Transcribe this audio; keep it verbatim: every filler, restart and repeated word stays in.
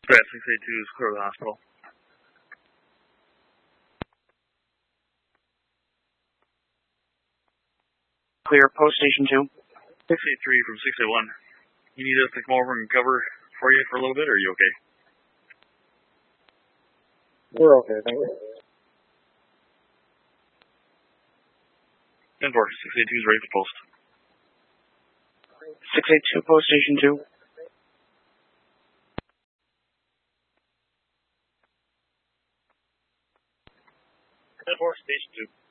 Strat six eighty-two is clear of the hospital. Clear, post station two. six eighty-three from six eighty-one. You need us to come over and cover for you for a little bit, or are you okay? We're okay, thank you. ten four, six eighty-two is ready for post. six eighty-two, post station two. ten four, station two.